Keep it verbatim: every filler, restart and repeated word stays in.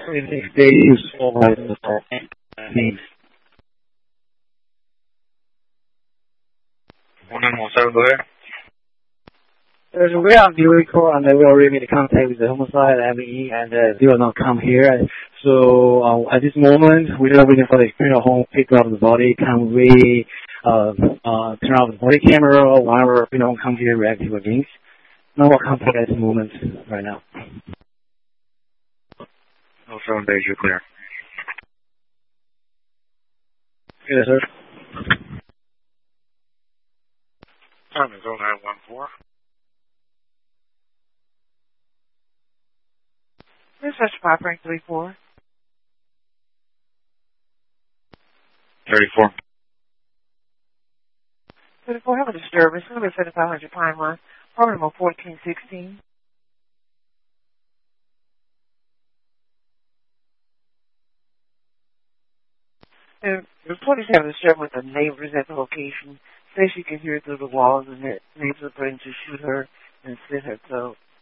If they use all my names. one nine one seven, go ahead. There's a way on the record, and they will already made contact with the homicide, M E, and uh, they will not come here. So uh, at this moment, we are waiting for the criminal home pick up the body. Can we uh, uh, turn off the body camera or whatever? We don't come here reactive against. No more contact at the moment right now. No seven days, you're clear. Yes, sir. Time is oh nine one four. This is five Frank three four. thirty-four. thirty-four, have a disturbance. Number seventy-five hundred Pine Run. Program number fourteen sixteen. And the police have a disturbance with the neighbors at the location. Say she can hear through the walls and that neighbors are threatening to shoot her and slit her throat.